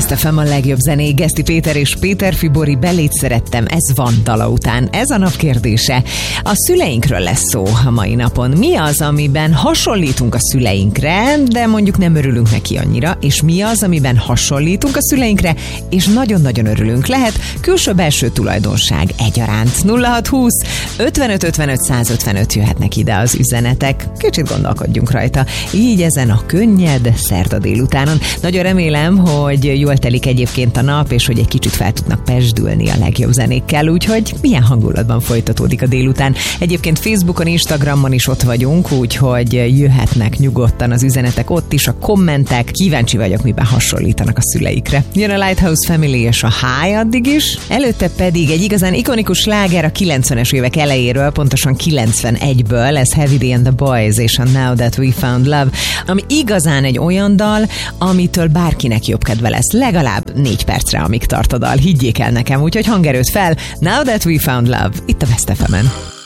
Best FM, a legjobb zenék, Geszti Péter és Péter Fibori, Belét szerettem, ez van dala után. Ez a nap kérdése. A szüleinkről lesz szó a mai napon. Mi az, amiben hasonlítunk a szüleinkre, de mondjuk nem örülünk neki annyira, és mi az, amiben hasonlítunk a szüleinkre, és nagyon-nagyon örülünk. Lehet külső-belső tulajdonság egyaránt. 0620 55 55 155 jöhetnek ide az üzenetek. Kicsit gondolkodjunk rajta. Így ezen a könnyed szerda délutánon. Nagyon remélem, hogy jól telik egyébként a nap, és hogy egy kicsit fel tudnak pezsdülni a legjobb zenékkel, úgyhogy milyen hangulatban folytatódik a délután. Egyébként Facebookon, Instagramon is ott vagyunk, úgyhogy jöhetnek nyugodtan az üzenetek ott is, a kommentek. Kíváncsi vagyok, miben hasonlítanak a szüleikre. Jön a Lighthouse Family és a High addig is. Előtte pedig egy igazán ikonikus sláger a 90-es évek elejéről, pontosan 91-ből, ez Heavy D and the Boys és a Now That We Found Love, ami igazán egy olyan dal, amitől bárkinek jobb kedve lesz. Legalább 4 percre, amíg tart a dal. Higgyék el nekem, úgyhogy hangerőt fel. Now That We Found Love, itt a Best FM-en.